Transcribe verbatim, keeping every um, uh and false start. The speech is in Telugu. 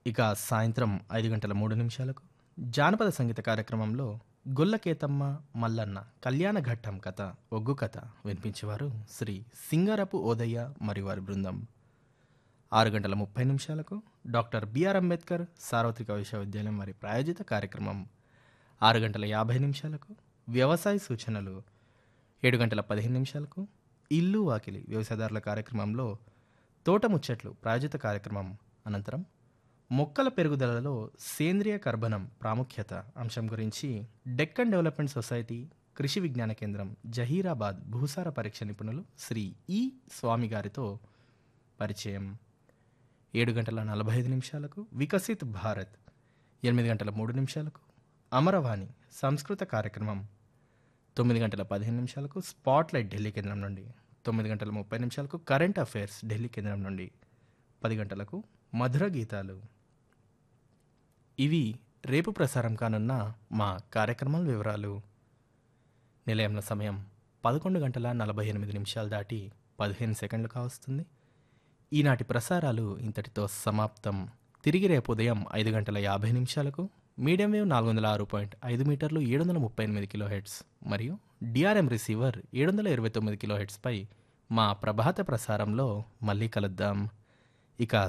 ఇక సాయంత్రం ఐదు గంటల మూడు నిమిషాలకు జానపద సంగీత కార్యక్రమంలో గొల్లకేతమ్మ మల్లన్న కళ్యాణ ఘట్టం కథ ఒగ్గు కథ వినిపించేవారు శ్రీ సింగారపు ఓదయ్య మరియు వారి బృందం. ఆరు గంటల ముప్పై నిమిషాలకు డాక్టర్ బిఆర్ అంబేద్కర్ సార్వత్రిక విశ్వవిద్యాలయం వారి ప్రాయోజిత కార్యక్రమం. ఆరు గంటల యాభై నిమిషాలకు వ్యవసాయ సూచనలు. ఏడు గంటల పదిహేను నిమిషాలకు ఇల్లు వాకిలి వ్యవసాయదారుల కార్యక్రమంలో తోట ముచ్చట్లు ప్రాయోజిత కార్యక్రమం. అనంతరం మొక్కల పెరుగుదలలో సేంద్రియ కర్బనం ప్రాముఖ్యత అంశం గురించి డెక్కన్ డెవలప్మెంట్ సొసైటీ కృషి విజ్ఞాన కేంద్రం జహీరాబాద్ భూసార పరీక్ష నిపుణులు శ్రీ ఈ స్వామి గారితో పరిచయం. ఏడు గంటల నలభై ఐదు నిమిషాలకు వికసిత్ భారత్. ఎనిమిది గంటల మూడు నిమిషాలకు అమరవాణి సంస్కృత కార్యక్రమం. తొమ్మిది గంటల పదిహేను నిమిషాలకు స్పాట్లైట్ ఢిల్లీ కేంద్రం నుండి. తొమ్మిది గంటల ముప్పై నిమిషాలకు కరెంట్ అఫైర్స్ ఢిల్లీ కేంద్రం నుండి. పది గంటలకు మధుర గీతాలు. ఇవి రేపు ప్రసారం కానున్న మా కార్యక్రమాల వివరాలు. నిలయంలో సమయం పదకొండు గంటల నలభై ఎనిమిది నిమిషాలు దాటి పదిహేను సెకండ్లు కావస్తుంది. ఈనాటి ప్రసారాలు ఇంతటితో సమాప్తం. తిరిగి రేపు ఉదయం ఐదు గంటల యాభై నిమిషాలకు మీడియం వేవ్ నాలుగు వందల ఆరు పాయింట్ ఐదు మీటర్లు ఏడు వందల ముప్పై ఎనిమిది కిలో హెడ్స్ మరియు డిఆర్ఎం రిసీవర్ ఏడు వందల ఇరవై తొమ్మిది కిలో హెడ్స్పై మా ప్రభాత ప్రసారంలో మళ్ళీ కలుద్దాం. ఇక